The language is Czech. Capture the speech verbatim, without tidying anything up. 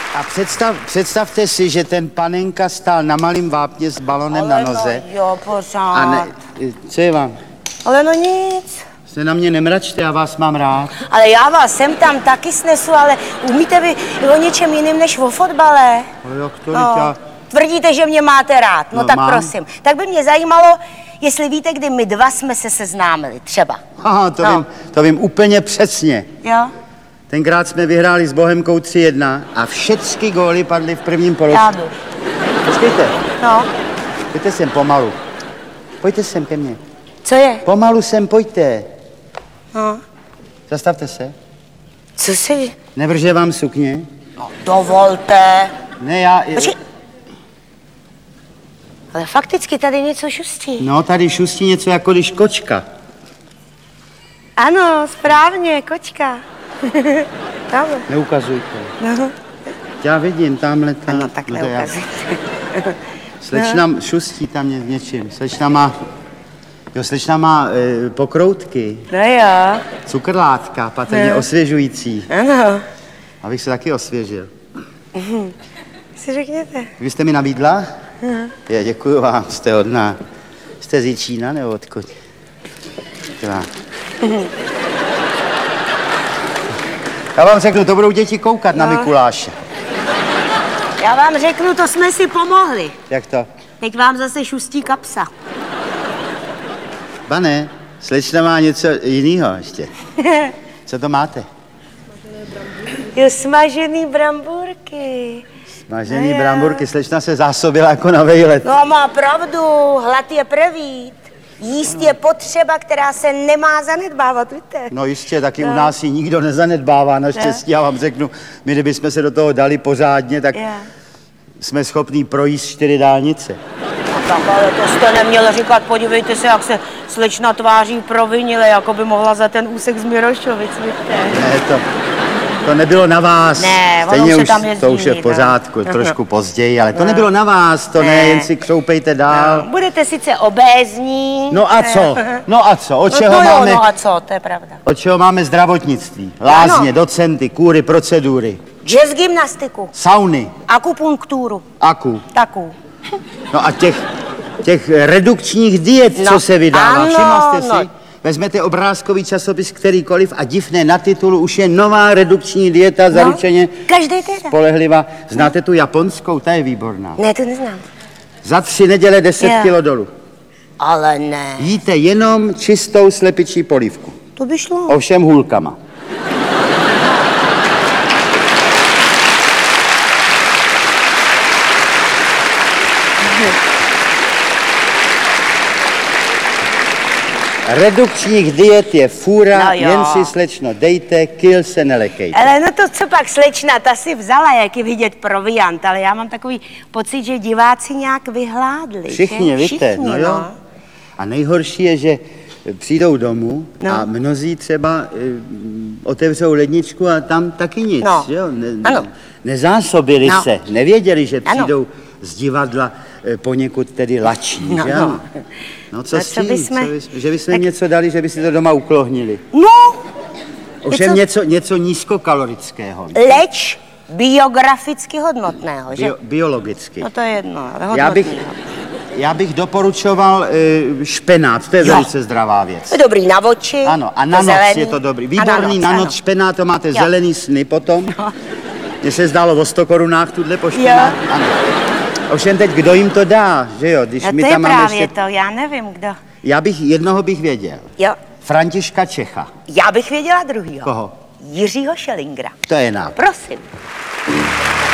A představ, představte si, že ten panenka stál na malým vápně s balonem ale na noze. No, jo, pořád. A ne, co je vám? Ale no nic. Se na mě nemračte, já vás mám rád. Ale já vás sem tam taky snesu, ale umíte vy o něčem jiným než o fotbale? No jak to, No. já... Tvrdíte, že mě máte rád, no, No, tak mám. prosím. Tak by mě zajímalo, jestli víte, kdy my dva jsme se seznámili, třeba. Aha, to, No. vím, to vím úplně přesně. Jo? Tenkrát jsme vyhráli s Bohemkou tři jedna a všechny góly padly v prvním poločase. Já jdu. Počkejte, No, pojďte sem pomalu. Pojďte sem ke mně. co je? Pomalu sem, pojďte. No. Zastavte se. Co si... Nevrže vám sukně? No, dovolte. Ne, já... Počkej. Ale fakticky tady něco šustí. No, tady šustí něco jako když kočka. Ano, správně, kočka. Tamhle. Neukazujte. No, Já vidím, tamhle tam. no tak No, to já- neukazujte. Slečna no. šustí tam ně, něčím. Slečna má... Jo, slečna má e, pokroutky, No jo, cukrlátka, patrně No. osvěžující. ano. Abych se taky osvěžil. Si řekněte. Vy jste mi nabídla? Je, děkuju vám, jste hodná. Jste z Jičína nebo odkud? Já. Já vám řeknu, to budou děti koukat no. na Mikuláše. Já vám řeknu, to jsme si pomohli. Jak to? Teď vám zase šustí kapsa. Pane, slečna má něco jiného ještě. Co to máte? Jo, smažený brambůrky. Smažený No jo. bramburky, slečna se zásobila jako na vejlet. No a má pravdu, hlad je prvít. Jíst je potřeba, která se nemá zanedbávat, víte? No jistě, taky u nás ji nikdo nezanedbává, naštěstí. Já vám řeknu, my kdybychom se do toho dali pořádně, tak Jo. jsme schopní projít čtyři dálnice. No tak ale to jste neměl říkat, podívejte se, jak se slečna tváří provinile, jako by mohla za ten úsek z Mirošovic, víte? Ne, to, to nebylo na vás. Ne, ono Stejně už se už tam jezdí, to už je v no. pořádku, trošku později, ale to nebylo na vás, to ne, Ne. jen si křoupejte dál. Budete sice obézní. No a co? No a co? Od čeho no, to jo, máme, no a co, to je pravda. od čeho máme zdravotnictví? Lázně, Ano. docenty, kůry, procedury, Jazz gymnastiku, sauny, akupunkturu, aku. takou. No a těch, těch redukčních diet, No, co se vydává, ano, všimla jste si? no. Vezmete obrázkový časopis kterýkoliv a divné na titulu už je nová redukční dieta, zaručeně Každý teda. spolehlivá. Znáte tu japonskou, ta je výborná. Ne, to neznám. Za tři neděle deset Jo. kilo dolů. Ale ne. Jíte jenom čistou slepičí polívku. To by šlo. Ovšem hůlkama. Redukčních diet je fůra, No jo. jen si slečno dejte, kil se nelekejte. Ale no to, co pak slečna, ta si vzala, jak je vidět proviant, ale já mám takový pocit, že diváci nějak vyhládli. Všichni, že? víte, Všichni, no jo. A nejhorší je, že přijdou domů No. a mnozí třeba e, otevřou ledničku a tam taky nic, No. že jo? Ne, Ano. Nezásobili No. se, nevěděli, že Ano. přijdou z divadla e, poněkud tedy lační, No, že no. ano? No co A s co tím? bysme- Co bys, že bychom tak- něco dali, že by si to doma uklohnili. No, Ovšem co- něco, něco nízkokalorického, leč biograficky hodnotného, že? bio, biologicky. No to je jedno, ale hodnotného. Já bych, já bych doporučoval e, špenát, to je Jo. velice zdravá věc. To je dobrý na oči. Ano, a to na noc zelený. je to dobrý. A na Výborný noc, na ano. noc špenát, to máte Jo. zelený sny potom. No. Mně se zdálo o sto korunách tuhle po špenát. Jo. Ano. Ovšem teď, kdo jim to dá, že jo? Když No my to je tam máme právě ještě... to, já nevím, kdo. Já bych, jednoho bych věděl. Jo, Františka Čecha. já bych věděla druhýho. Koho? Jiřího Šelingra. To je nápad. Prosím.